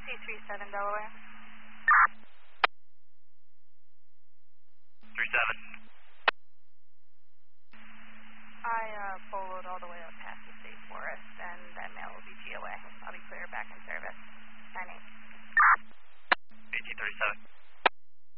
C37 Delaware. 37. I poloed all the way up past the state forest, and that mail will be GOA. I'll be